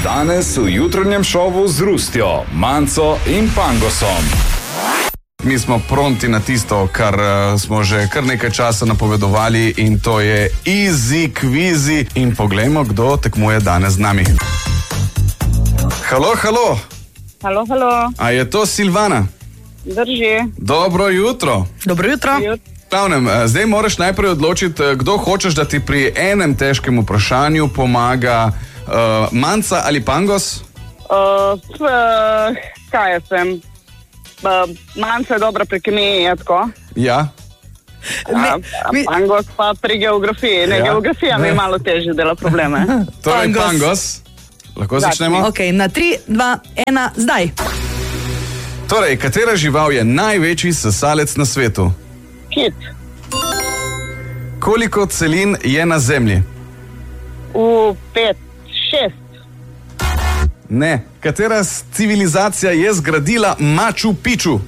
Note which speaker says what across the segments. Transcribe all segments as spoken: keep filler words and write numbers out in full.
Speaker 1: Danes v jutranjem šovu z Rustjo, Manco in Pangosom.
Speaker 2: Mi smo pronti na tisto, kar uh, smo že kar nekaj časa napovedovali, in to je Easy Quizy. In poglejmo, kdo tekmuje danes z nami. Halo, halo.
Speaker 3: Halo, halo.
Speaker 2: A je to Silvana?
Speaker 3: Drži.
Speaker 2: Dobro jutro.
Speaker 4: Dobro jutro.
Speaker 2: Glavnem, zdaj moraš najprej odločiti, kdo hočeš, da ti pri enem težkem vprašanju pomaga, uh, Manca ali Pangos?
Speaker 3: Uh, p, kaj jaz sem? Uh, Manca je dobra pri kemiji, je tako?
Speaker 2: Ja.
Speaker 3: A, a Pangos pa pri geografiji. Ne,
Speaker 2: Ja.
Speaker 3: geografija mi malo težje dela probleme.
Speaker 2: Torej,
Speaker 4: Pangos.
Speaker 2: Pangos. Lahko začnemo?
Speaker 4: Ok, na tri, dva, ena, zdaj.
Speaker 2: Torej, katera žival je največji sesalec na svetu?
Speaker 3: Kit.
Speaker 2: Koliko celin je na Zemlji?
Speaker 3: V pet, šest.
Speaker 2: Ne. Katera s- civilizacija je zgradila Machu Picchu?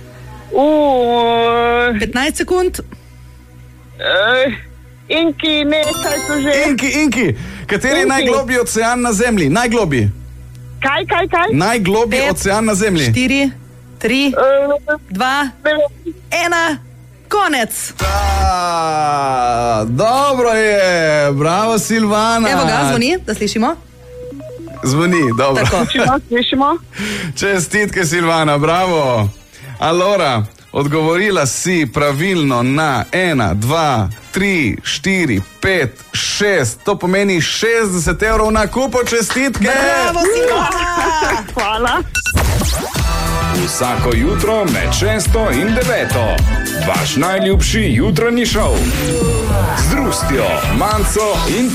Speaker 3: V
Speaker 4: petnajst sekund.
Speaker 3: uh, Inki, ne, kaj so že?
Speaker 2: Inki, Inki. Kateri je
Speaker 3: Inki.
Speaker 2: najglobji ocean na Zemlji? Najglobji.
Speaker 3: Kaj, kaj, kaj?
Speaker 2: Najglobji
Speaker 4: Pet.
Speaker 2: ocean na Zemlji.
Speaker 4: Štiri, tri,
Speaker 3: Uh,
Speaker 4: dva, ena, konec.
Speaker 2: A, dobro je. Bravo, Silvana.
Speaker 4: Evo ga, zvoni, da slišimo.
Speaker 2: Zvoni, dobro.
Speaker 4: Tako.
Speaker 3: Slišimo, slišimo.
Speaker 2: Čestitke, Silvana, bravo. Alora, odgovorila si pravilno na ena, dva, tri, štiri, pet, šest. To pomeni šestdeset evrov na kupo. Čestitke.
Speaker 4: Bravo, Silvana!
Speaker 3: Hvala.
Speaker 1: Vsako jutro med šesto in deveto. Vaš najljubši jutranji šov. Z Rustjo, Manco in